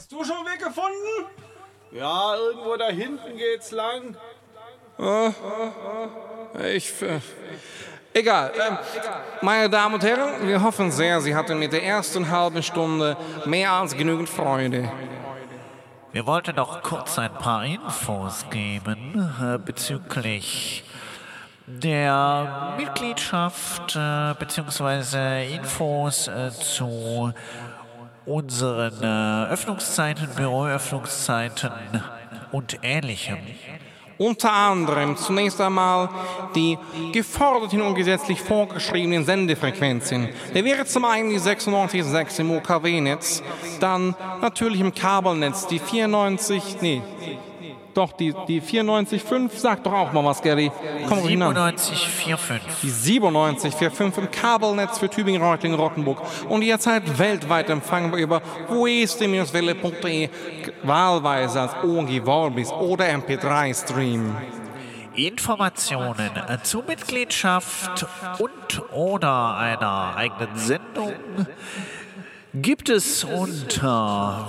Hast du schon Weg gefunden? Ja, irgendwo da hinten geht's lang. Egal. Meine Damen und Herren, wir hoffen sehr, Sie hatten mit der ersten halben Stunde mehr als genügend Freude. Wir wollten noch kurz ein paar Infos geben bezüglich der Mitgliedschaft bzw. Infos zu unseren Öffnungszeiten, Büroöffnungszeiten und Ähnlichem. Unter anderem zunächst einmal die geforderten und gesetzlich vorgeschriebenen Sendefrequenzen. Der wäre zum einen die 96,6 im OKW-Netz, dann natürlich im Kabelnetz die 94,5, sag doch auch mal was, Gary. Komm, 97,45. Die 97,45 im Kabelnetz für Tübingen, Reutlingen, Rottenburg und jederzeit weltweit empfangbar über www.welle.de, wahlweise als ONG Vorbis oder MP3-Stream. Informationen zur Mitgliedschaft und oder einer eigenen Sendung gibt es unter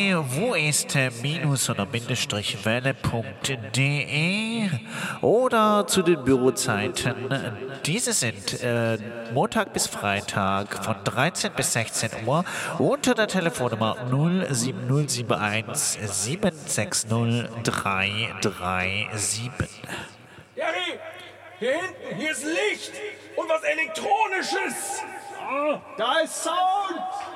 www.welle.de oder zu den Bürozeiten. Diese sind Montag bis Freitag von 13 bis 16 Uhr unter der Telefonnummer 07071 760 337. Gary, hier hinten, hier ist Licht und was Elektronisches. Da ist Sound.